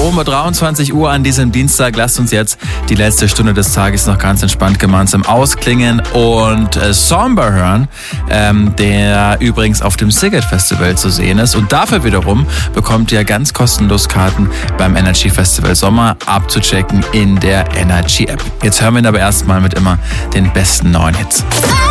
Um 23 Uhr an diesem Dienstag. Lasst uns jetzt die letzte Stunde des Tages noch ganz entspannt gemeinsam ausklingen und Somber hören, der übrigens auf dem Sziget Festival zu sehen ist. Und dafür wiederum bekommt ihr ganz kostenlos Karten beim Energy Festival Sommer abzuchecken in der Energy App. Jetzt hören wir ihn aber erstmal mit immer den besten neuen Hits.